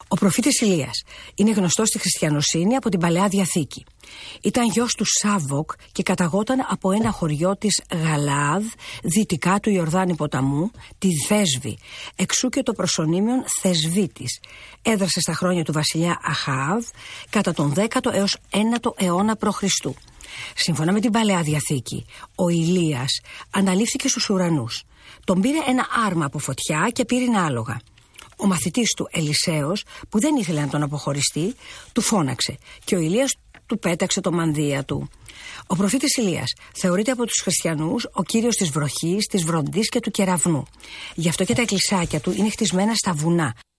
Ο προφήτης Ηλίας είναι γνωστός στη χριστιανοσύνη από την Παλαιά Διαθήκη. Ήταν γιος του Σάβοκ και καταγόταν από ένα χωριό της Γαλαάδ, δυτικά του Ιορδάνη ποταμού, τη Θέσβη, εξού και το προσωνύμιον Θεσβίτης. Έδρασε στα χρόνια του βασιλιά Αχάβ κατά τον 10ο έως 9ο αιώνα π.Χ. Σύμφωνα με την Παλαιά Διαθήκη, ο Ηλίας αναλήφθηκε στους ουρανούς. Τον πήρε ένα άρμα από φωτιά και πήρε άλογα. Ο μαθητής του Ελισέος, που δεν ήθελε να τον αποχωριστεί, του φώναξε και ο Ηλίας του πέταξε το μανδύα του. Ο προφήτης Ηλίας θεωρείται από τους χριστιανούς ο κύριος της βροχής, της βροντής και του κεραυνού. Γι' αυτό και τα εκκλησάκια του είναι χτισμένα στα βουνά.